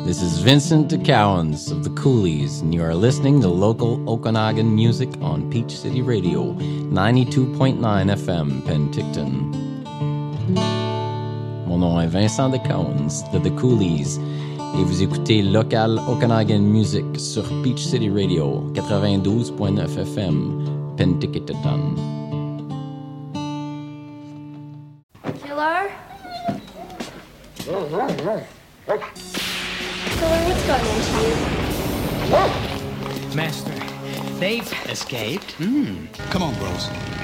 This is Vincent DeCowens of the Coolies, and you are listening to local Okanagan music on Peach City Radio, 92.9 FM, Penticton. Mon nom est Vincent DeCowens de The Coolies, et vous écoutez Local Okanagan Music sur Peach City Radio, 92.9 FM, Penticton. Killer? Killer, what's going on, Chief? Master, they've escaped. Come on, bros.